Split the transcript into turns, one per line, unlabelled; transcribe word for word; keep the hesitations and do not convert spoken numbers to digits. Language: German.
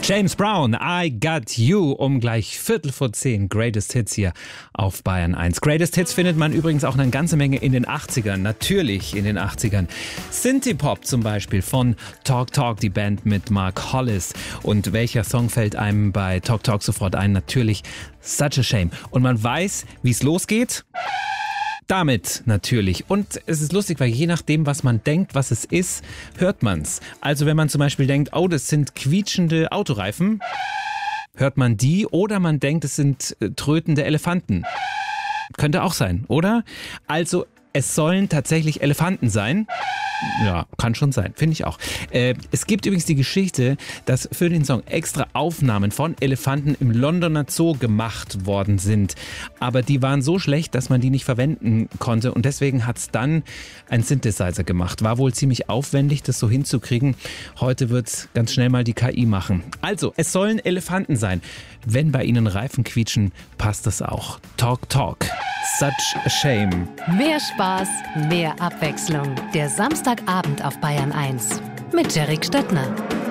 James Brown, I Got You, um gleich Viertel vor zehn. Greatest Hits hier auf Bayern eins. Greatest Hits findet man übrigens auch eine ganze Menge in den achtzigern. Natürlich in den achtzigern. Synthie-Pop zum Beispiel von Talk Talk, die Band mit Mark Hollis. Und welcher Song fällt einem bei Talk Talk sofort ein? Natürlich Such a Shame. Und man weiß, wie es losgeht. Damit natürlich. Und es ist lustig, weil je nachdem, was man denkt, was es ist, hört man's. Also wenn man zum Beispiel denkt, oh, das sind quietschende Autoreifen, hört man die. Oder man denkt, es sind äh, trötende Elefanten. Könnte auch sein, oder? Also es sollen tatsächlich Elefanten sein. Ja, kann schon sein, finde ich auch. Äh, es gibt übrigens die Geschichte, dass für den Song extra Aufnahmen von Elefanten im Londoner Zoo gemacht worden sind. Aber die waren so schlecht, dass man die nicht verwenden konnte. Und deswegen hat es dann ein Synthesizer gemacht. War wohl ziemlich aufwendig, das so hinzukriegen. Heute wird es ganz schnell mal die K I machen. Also, es sollen Elefanten sein. Wenn bei ihnen Reifen quietschen, passt das auch. Talk Talk. Such a Shame.
Mehr Spaß, mehr Abwechslung. Der Samstagabend auf Bayern eins mit Derek Stöttner.